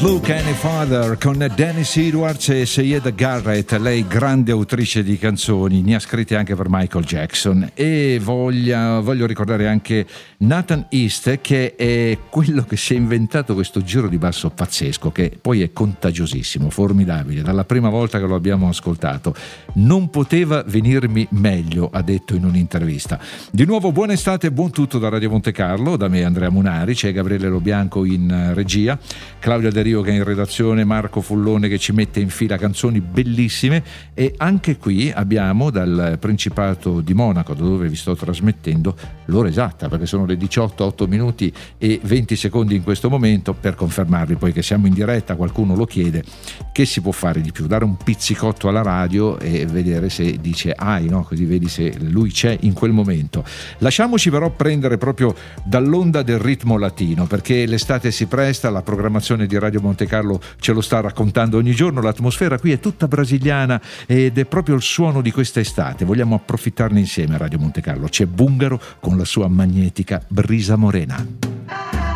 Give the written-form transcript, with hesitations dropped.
Look Any Farther con Dennis Edwards e Syeda Garrett, lei grande autrice di canzoni, ne ha scritte anche per Michael Jackson. E voglio ricordare anche Nathan East, che è quello che si è inventato questo giro di basso pazzesco, che poi è contagiosissimo, formidabile. Dalla prima volta che lo abbiamo ascoltato non poteva venirmi meglio, ha detto in un'intervista. Di nuovo buona estate e buon tutto da Radio Monte Carlo, da me Andrea Munari, c'è Gabriele Lobianco in regia, Claudia De Rio che è in redazione, Marco Fullone che ci mette in fila canzoni bellissime, e anche qui abbiamo dal Principato di Monaco, da dove vi sto trasmettendo, l'ora esatta, perché sono le 18, 8 minuti e 20 secondi in questo momento, per confermarvi poi che siamo in diretta. Qualcuno lo chiede, che si può fare di più? Dare un pizzicotto alla radio e vedere se dice ai, no? Così vedi se lui c'è in quel momento. Lasciamoci però prendere proprio dall'onda del ritmo latino, perché l'estate si presta, la programmazione di Radio Monte Carlo ce lo sta raccontando ogni giorno, l'atmosfera qui è tutta brasiliana ed è proprio il suono di questa estate. Vogliamo approfittarne insieme a Radio Monte Carlo. C'è Bungaro con la sua magnetica Brisa Morena.